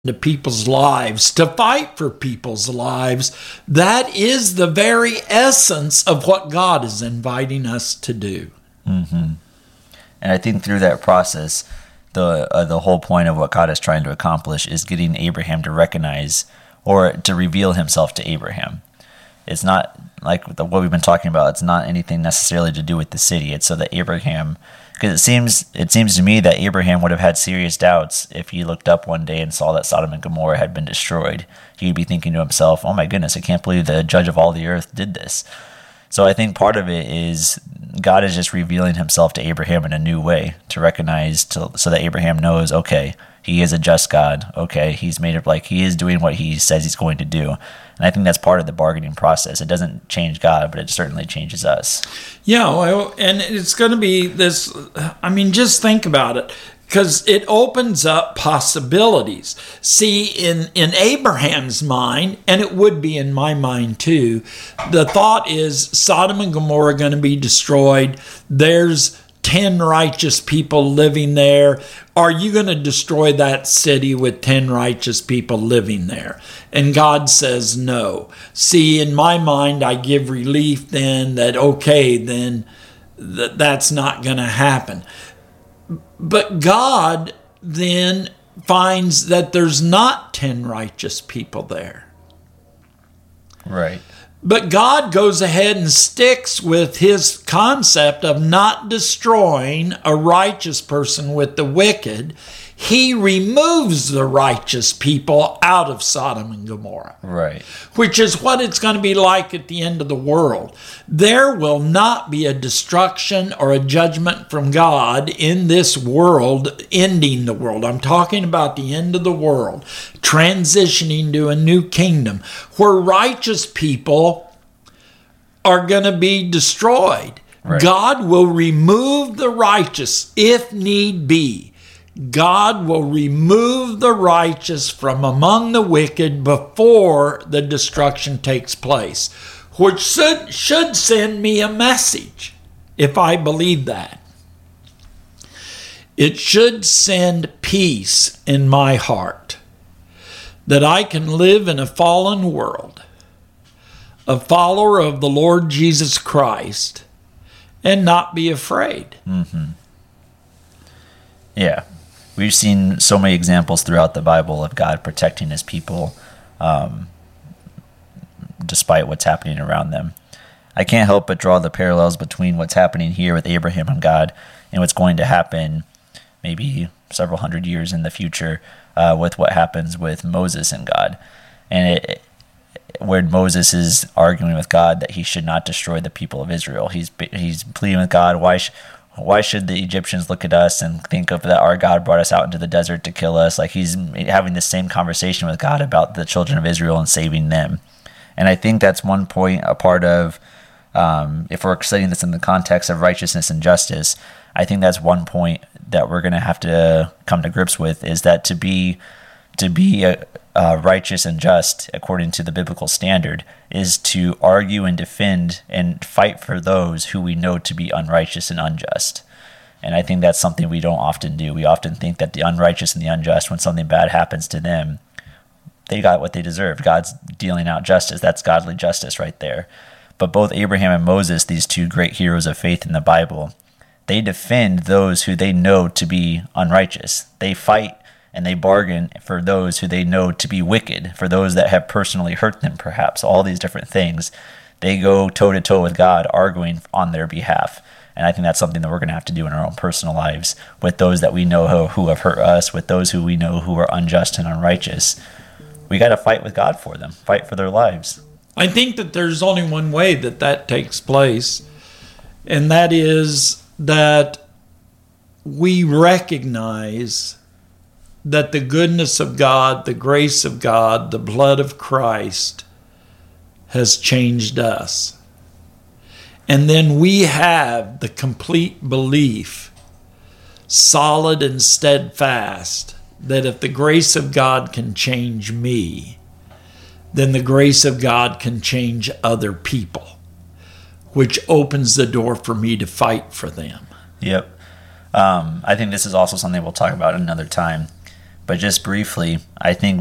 to people's lives, to fight for people's lives. That is the very essence of what God is inviting us to do. Mm-hmm. And I think through that process, the whole point of what God is trying to accomplish is getting Abraham to recognize or to reveal himself to Abraham. It's not like what we've been talking about. It's not anything necessarily to do with the city. It's so that Abraham, because it seems to me that Abraham would have had serious doubts if he looked up one day and saw that Sodom and Gomorrah had been destroyed. He'd be thinking to himself, "Oh my goodness, I can't believe the judge of all the earth did this." So I think part of it is God is just revealing himself to Abraham in a new way to recognize, so that Abraham knows, okay, he is a just God. Okay, he's made it like he is doing what he says he's going to do. And I think that's part of the bargaining process. It doesn't change God, but it certainly changes us. Yeah, well, and it's going to be this, I mean, just think about it, because it opens up possibilities. See, in Abraham's mind, and it would be in my mind too, the thought is Sodom and Gomorrah are going to be destroyed. There's 10 righteous people living there. Are you going to destroy that city with 10 righteous people living there? And God says no. See, in my mind, I give relief then that, okay, then that's not going to happen. But God then finds that there's not 10 righteous people there. Right. But God goes ahead and sticks with his concept of not destroying a righteous person with the wicked. He removes the righteous people out of Sodom and Gomorrah. Right. Which is what it's going to be like at the end of the world. There will not be a destruction or a judgment from God in this world, ending the world. I'm talking about the end of the world, transitioning to a new kingdom where righteous people are going to be destroyed. Right. God will remove the righteous if need be. God will remove the righteous from among the wicked before the destruction takes place, which should send me a message if I believe that. It should send peace in my heart that I can live in a fallen world, a follower of the Lord Jesus Christ, and not be afraid. Mm-hmm. Yeah. We've seen so many examples throughout the Bible of God protecting his people despite what's happening around them. I can't help but draw the parallels between what's happening here with Abraham and God and what's going to happen maybe several hundred years in the future with what happens with Moses and God. And where Moses is arguing with God that he should not destroy the people of Israel. He's pleading with God, why should the Egyptians look at us and think of that our God brought us out into the desert to kill us? Like he's having the same conversation with God about the children of Israel and saving them. And I think that's one point, a part of, if we're studying this in the context of righteousness and justice, I think that's one point that we're going to have to come to grips with, is that to be righteous and just according to the biblical standard is to argue and defend and fight for those who we know to be unrighteous and unjust. And I think that's something we don't often do. We often think that the unrighteous and the unjust, when something bad happens to them, they got what they deserved. God's dealing out justice. That's godly justice right there. But both Abraham and Moses, these two great heroes of faith in the Bible, they defend those who they know to be unrighteous. They fight and they bargain for those who they know to be wicked, for those that have personally hurt them, perhaps, all these different things. They go toe-to-toe with God, arguing on their behalf. And I think that's something that we're going to have to do in our own personal lives with those that we know who have hurt us, with those who we know who are unjust and unrighteous. We got to fight with God for them, fight for their lives. I think that there's only one way that takes place, and that is that we recognize that the goodness of God, the grace of God, the blood of Christ has changed us. And then we have the complete belief, solid and steadfast, that if the grace of God can change me, then the grace of God can change other people, which opens the door for me to fight for them. Yep. I think this is also something we'll talk about another time. but just briefly, I think